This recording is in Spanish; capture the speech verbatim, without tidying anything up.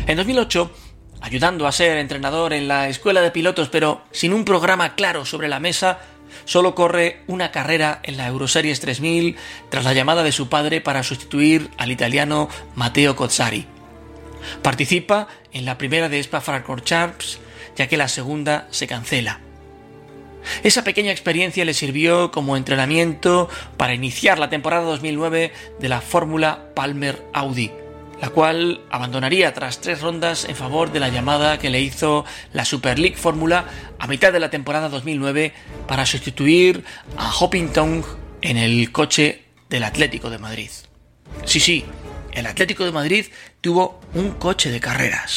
En dos mil ocho, ayudando a ser entrenador en la escuela de pilotos, pero sin un programa claro sobre la mesa, solo corre una carrera en la Euroseries tres mil tras la llamada de su padre para sustituir al italiano Matteo Cozzari. Participa en la primera de Spa-Francorchamps, ya que la segunda se cancela. Esa pequeña experiencia le sirvió como entrenamiento para iniciar la temporada dos mil nueve de la Fórmula Palmer Audi, la cual abandonaría tras tres rondas en favor de la llamada que le hizo la Super League Fórmula a mitad de la temporada dos mil nueve para sustituir a Hopington en el coche del Atlético de Madrid. Sí, sí, el Atlético de Madrid tuvo un coche de carreras.